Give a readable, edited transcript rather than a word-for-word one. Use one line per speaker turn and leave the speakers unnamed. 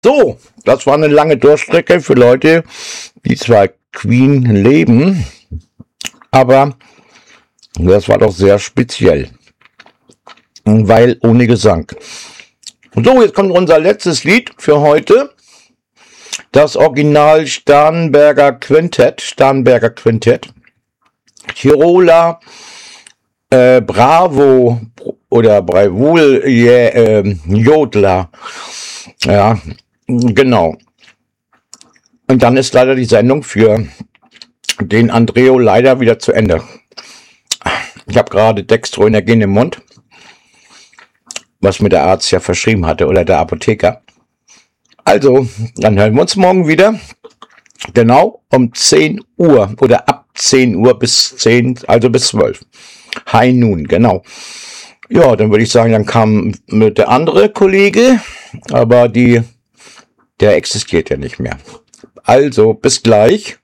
So, das war eine lange Durchstrecke für Leute, die zwar Queen leben, aber das war doch sehr speziell, weil ohne Gesang. So, jetzt kommt unser letztes Lied für heute. Das Original Starnberger Quintett, Tiroler Bravo oder Bravul Jodler. Ja, genau. Und dann ist leider die Sendung für den Andreo leider wieder zu Ende. Ich habe gerade Dextroenergien im Mund, was mir der Arzt ja verschrieben hatte oder der Apotheker. Also, dann hören wir uns morgen wieder. Genau um 10 Uhr oder ab 10 Uhr bis 10, also bis 12. High Noon, genau. Ja, dann würde ich sagen, dann kam der andere Kollege, aber der existiert ja nicht mehr. Also, bis gleich.